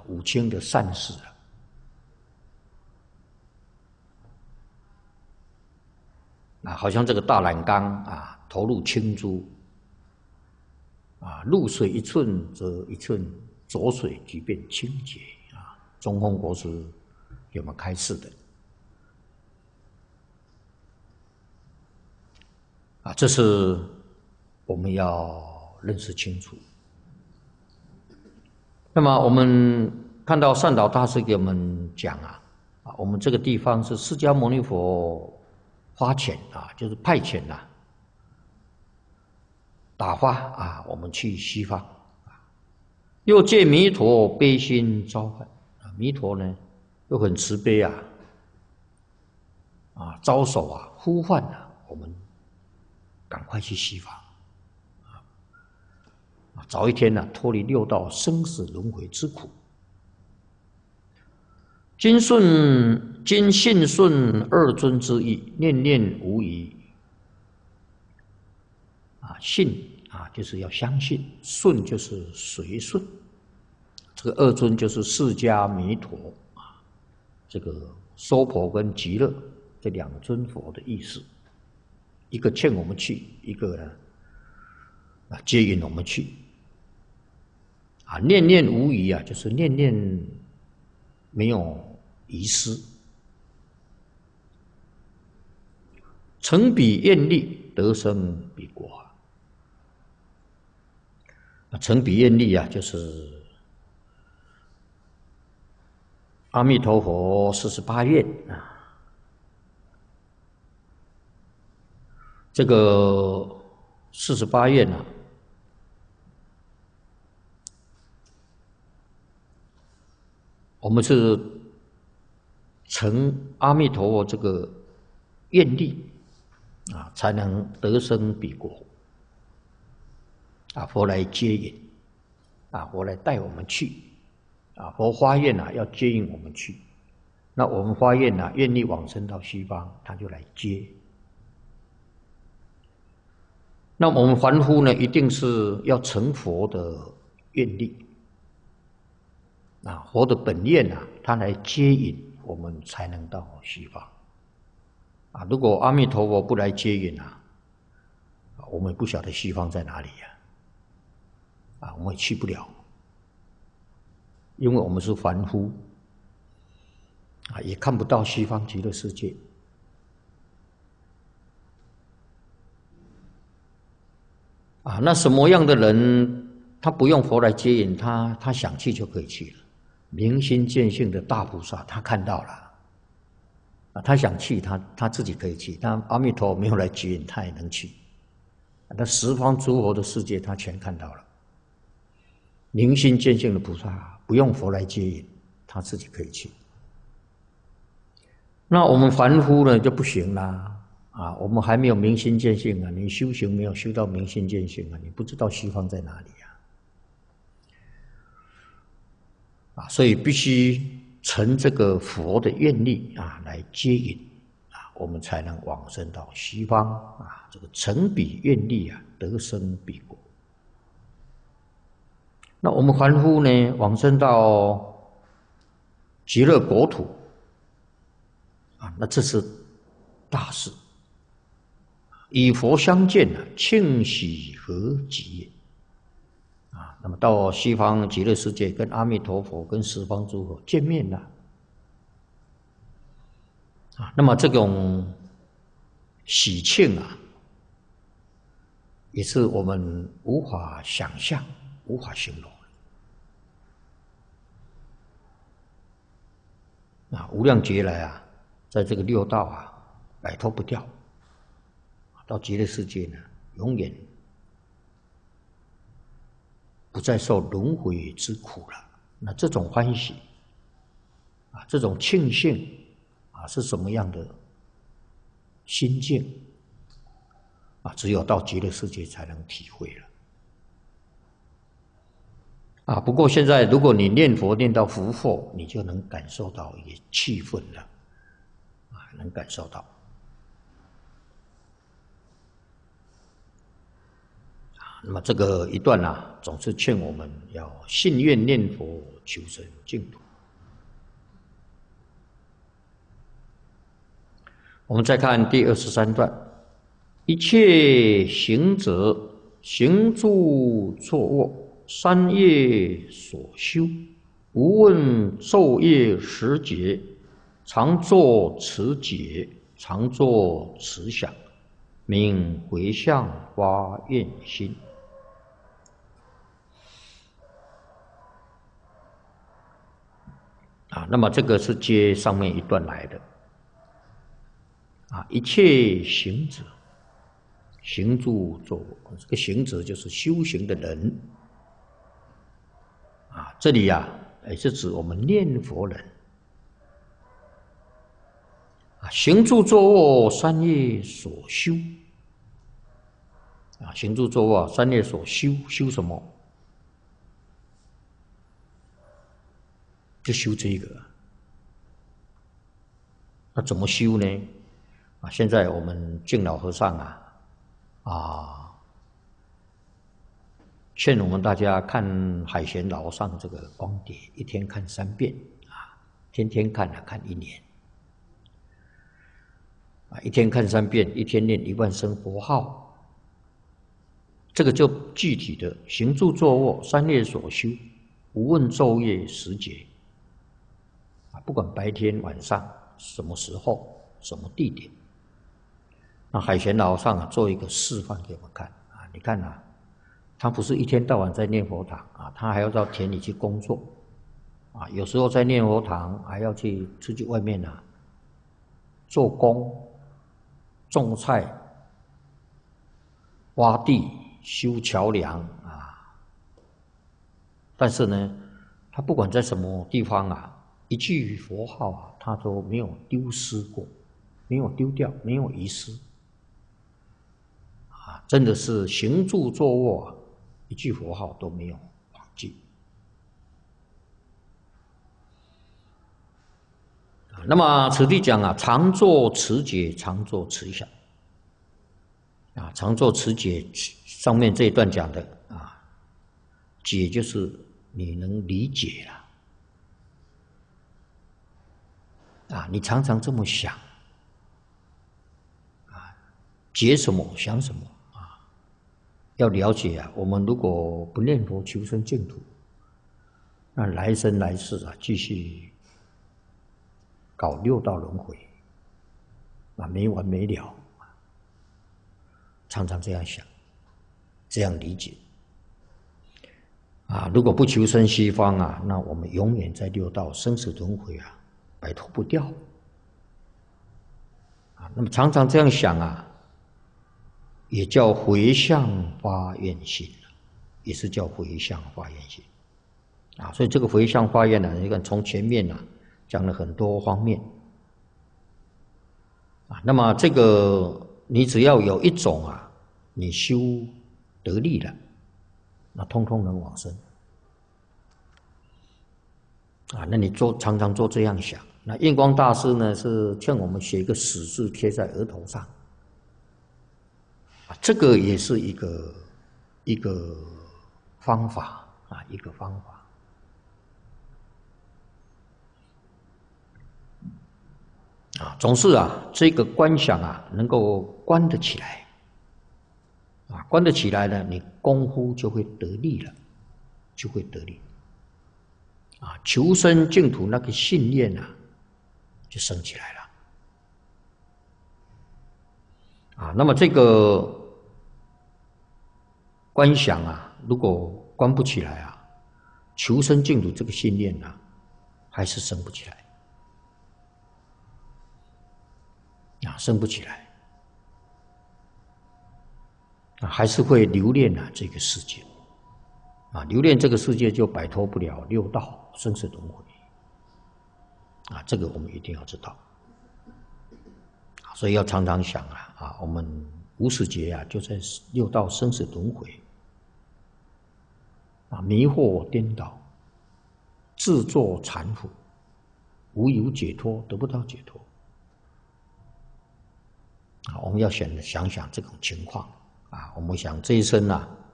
五清的善事好像这个大染缸投入清珠入水一寸则一寸，浊水即变清洁中峰国师给我们开示的这是我们要认识清楚。那么我们看到善导大师给我们讲我们这个地方是释迦牟尼佛发遣就是派遣打发我们去西方又借弥陀悲心召唤弥陀呢又很慈悲招手呼唤我们赶快去西方早一天脱离六道生死轮回之苦。今信顺二尊之意，念念无疑信就是要相信，顺就是随顺。这个二尊就是释迦弥陀这个娑婆跟极乐这两尊佛的意思，一个劝我们去，一个呢接引我们去念念无疑就是念念没有遗失，诚彼愿力，得生彼国诚彼愿力就是阿弥陀佛48愿这个48愿我们是成阿弥陀佛这个愿力才能得生彼国佛来接引佛来带我们去佛发愿要接引我们去，那我们发愿愿力往生到西方，他就来接。那我们凡夫呢，一定是要成佛的愿力佛的本愿他来接引我们才能到西方如果阿弥陀佛不来接引我们不晓得西方在哪里我们也去不了，因为我们是凡夫也看不到西方极乐世界那什么样的人他不用佛来接引他想去就可以去了？明心见性的大菩萨他看到了他想去他自己可以去，他阿弥陀佛没有来接引他也能去那十方诸佛的世界他全看到了。明心见性的菩萨不用佛来接引，他自己可以去。那我们凡夫呢就不行啦我们还没有明心见性你修行没有修到明心见性你不知道西方在哪里所以必须成这个佛的愿力来接引我们才能往生到西方这个成彼愿力得生彼国。那我们凡夫呢往生到极乐国土那这是大事，与佛相见庆喜何极也那么到西方极乐世界跟阿弥陀佛跟十方诸佛见面了那么这种喜庆也是我们无法想象无法形容无量劫来在这个六道摆脱不掉，到极乐世界呢永远不再受轮回之苦了。那这种欢喜这种庆幸是什么样的心境只有到极乐世界才能体会了不过现在如果你念佛念到福祸，你就能感受到一个气氛了能感受到那么这个一段啊，总是劝我们要信愿念佛，求生净土。我们再看第23段：一切行者，行住坐卧，三业所修，无问昼夜时节，常作持解，常作持想，名回向发愿心。那么这个是接上面一段来的。一切行者，行住坐卧，这个行者就是修行的人。这里也是指我们念佛人。行住坐卧三业所修。行住坐卧三业所修，修什么？就修这个。那怎么修呢？现在我们净老和尚劝我们大家看海贤老上这个光碟，一天看3遍天天看看1年一天看3遍，一天念1万声佛号，这个就具体的行住坐卧三业所修，无问昼夜时节不管白天晚上什么时候什么地点。那海贤老上做一个示范给我们看你看他不是一天到晚在念佛堂他还要到田里去工作有时候在念佛堂还要出去外面做工、种菜、挖地、修桥梁但是呢，他不管在什么地方一句佛号他都没有丢失过，没有丢掉，没有遗失真的是行住坐卧一句佛号都没有忘记。那么此地讲常作持解，常作持想常作持解，上面这一段讲的解就是你能理解了你常常这么想解什么想什么要了解我们如果不念佛求生净土，那来生来世继续搞6道轮回没完没了常常这样想，这样理解如果不求生西方那我们永远在6道生死轮回摆脱不掉那么常常这样想也叫回向发愿心，也是叫回向发愿心所以这个回向发愿你看从前面讲了很多方面那么这个你只要有一种你修得力了，那通通能往生那你常常做这样想。那印光大师呢是劝我们写一个死字贴在额头上这个也是一个方法一个方法总是这个观想能够观得起来观得起来呢，你功夫就会得力了，就会得力求生净土那个信念就升起来了那么这个观想如果观不起来求生净土这个信念还是升不起来升不起来还是会留恋这个世界留恋这个世界就摆脱不了6道生死轮回这个我们一定要知道所以要常常想我们无始劫就在6道生死轮回迷惑颠倒，自作缠缚，无有解脱，得不到解脱我们要想想这种情况我们想这一生